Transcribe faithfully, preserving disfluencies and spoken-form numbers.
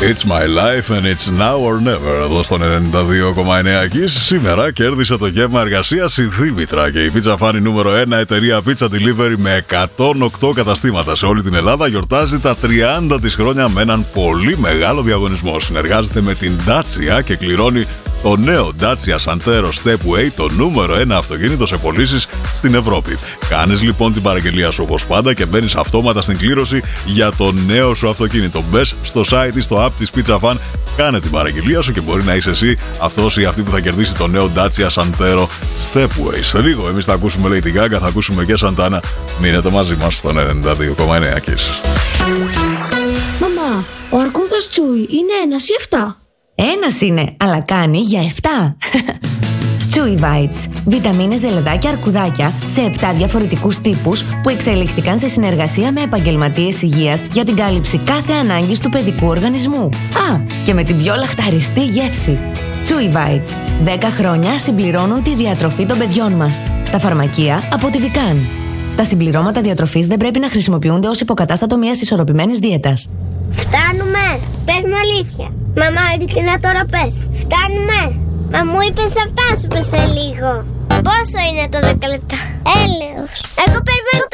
It's my life and it's now or never. Εδώ στον ενενήντα δύο κόμμα εννέα Kiss. Σήμερα κέρδισε το γεύμα εργασίας η Δήμητρα και η Pizza Funny νούμερο ένα εταιρεία Pizza Delivery με εκατόν οκτώ καταστήματα σε όλη την Ελλάδα γιορτάζει τα τριάντα της χρόνια με έναν πολύ μεγάλο διαγωνισμό. Συνεργάζεται με την Dacia και κληρώνει το νέο Dacia Santero Stepway, το νούμερο ένα αυτοκίνητο σε πωλήσεις στην Ευρώπη. Κάνεις λοιπόν την παραγγελία σου όπως πάντα και μπαίνεις αυτόματα στην κλήρωση για το νέο σου αυτοκίνητο. Μπες στο site ή στο app της Pizza Fun, κάνε την παραγγελία σου και μπορεί να είσαι εσύ αυτός ή αυτή που θα κερδίσει το νέο Dacia Santero Stepway. Σε λίγο εμείς θα ακούσουμε Lady Gaga, θα ακούσουμε και Santana. Μείνετε μαζί μας στον ενενήντα δύο κόμμα εννέα Kiss. Μαμά, ο αρκούδας Τσούι είναι ένας ή εφτά? Ένας είναι, αλλά κάνει για εφτά. Chewy Bites. Βιταμίνες, ζελεδάκια, αρκουδάκια σε επτά διαφορετικούς τύπους που εξελίχθηκαν σε συνεργασία με επαγγελματίες υγείας για την κάλυψη κάθε ανάγκης του παιδικού οργανισμού. Α, και με την πιο λαχταριστή γεύση. Chewy Bites. δέκα χρόνια συμπληρώνουν τη διατροφή των παιδιών μας. Στα φαρμακεία από τη Vican. Τα συμπληρώματα διατροφής δεν πρέπει να χρησιμοποιούνται ως υποκατάστατο μιας ισορροπημένης δίαιτας. Φτάνουμε! Πες μου αλήθεια. Μαμά, ειλικρινά τώρα πες. Φτάνουμε! Μα μου είπες θα φτάσουμε σε λίγο. Πόσο είναι το δέκα λεπτά? Έλεος. Εγώ περιμένω